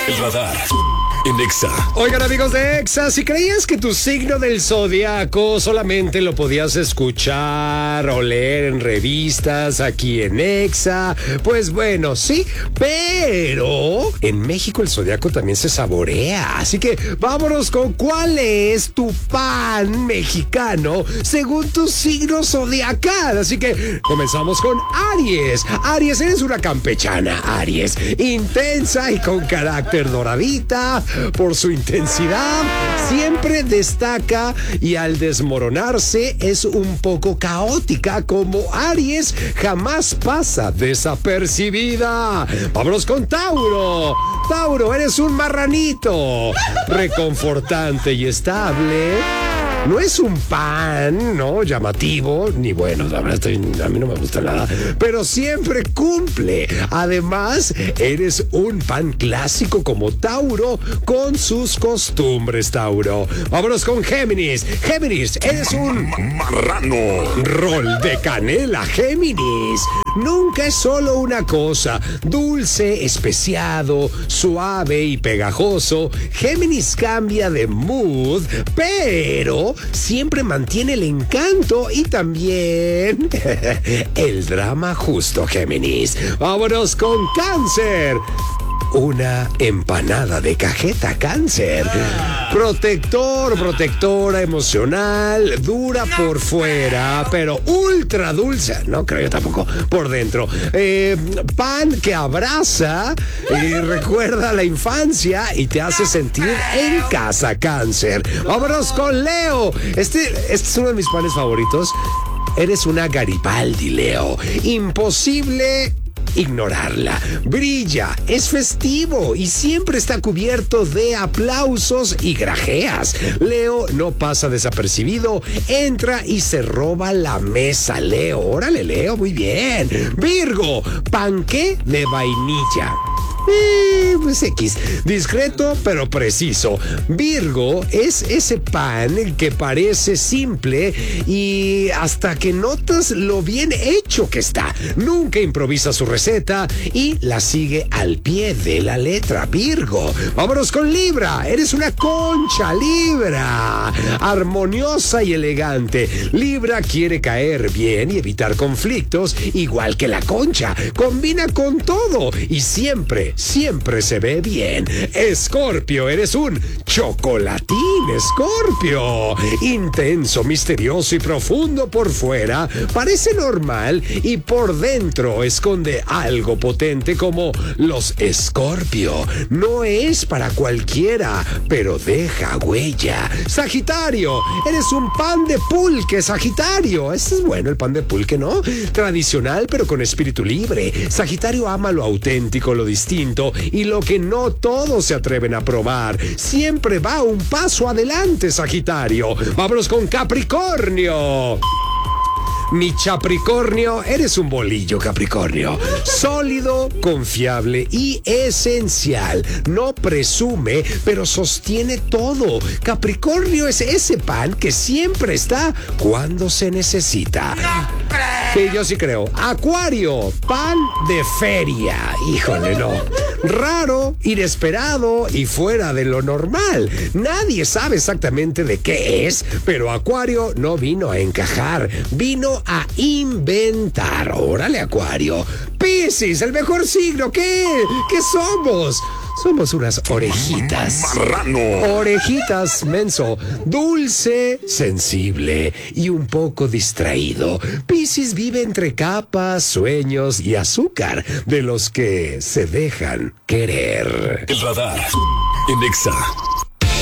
El radar en Exa. Oigan, amigos de Exa, si creías que tu signo del zodiaco solamente lo podías escuchar o leer en revistas aquí en Exa, pues bueno, sí, pero en México el zodiaco también se saborea. Así que vámonos con cuál es tu pan mexicano según tu signo zodiacal. Así que comenzamos con Aries. Aries, eres una campechana, Aries, intensa y con carácter doradita. Por su intensidad, siempre destaca y al desmoronarse es un poco caótica. Como Aries, jamás pasa desapercibida. Vámonos con Tauro. Tauro, eres un marranito, reconfortante y estable. No es un pan, ¿no? Llamativo, ni bueno, la verdad a mí no me gusta nada, pero siempre cumple. Además, eres un pan clásico como Tauro, con sus costumbres, Tauro. Vámonos con Géminis. Géminis, eres un marrano. Rol de canela, Géminis. Nunca es solo una cosa, dulce, especiado, suave y pegajoso. Géminis cambia de mood, pero siempre mantiene el encanto y también el drama justo, Géminis. Vámonos con Cáncer. Una empanada de cajeta, Cáncer. Protectora emocional, dura por fuera, pero ultra dulce, no creo yo tampoco, por dentro. Pan que abraza y recuerda la infancia y te hace sentir en casa, Cáncer. Vámonos con Leo. Este es uno de mis panes favoritos. Eres una Garibaldi, Leo. Imposible ignorarla. Brilla, es festivo y siempre está cubierto de aplausos y grajeas. Leo no pasa desapercibido, entra y se roba la mesa, Leo. Órale, Leo, muy bien. Virgo, panqué de vainilla. Pues X, discreto pero preciso. Virgo es ese pan que parece simple y hasta que notas lo bien hecho que está. Nunca improvisa su receta y la sigue al pie de la letra. Virgo, vámonos con Libra. Eres una concha, Libra, armoniosa y elegante. Libra quiere caer bien y evitar conflictos, igual que la concha. Combina con todo y siempre se ve bien. Escorpio, eres un chocolatín, Escorpio. Intenso, misterioso y profundo por fuera, parece normal y por dentro esconde algo potente como los Escorpio. No es para cualquiera, pero deja huella. Sagitario, eres un pan de pulque, Sagitario. Ese es bueno, el pan de pulque, ¿no? Tradicional, pero con espíritu libre. Sagitario ama lo auténtico, lo distinto y lo que no todos se atreven a probar. Siempre va un paso adelante, Sagitario. Vámonos con Capricornio. Mi Capricornio, eres un bolillo, Capricornio. Sólido, confiable y esencial. No presume, pero sostiene todo. Capricornio es ese pan que siempre está cuando se necesita. Sí, yo sí creo. Acuario, pan de feria. Híjole, no. Raro, inesperado y fuera de lo normal. Nadie sabe exactamente de qué es, pero Acuario no vino a encajar, vino a inventar. Órale, Acuario. Piscis, el mejor signo. ¿Qué somos? Somos unas orejitas. Marrano. Orejitas, menso. Dulce, sensible y un poco distraído. Piscis vive entre capas, sueños y azúcar, de los que se dejan querer. El radar en Exa.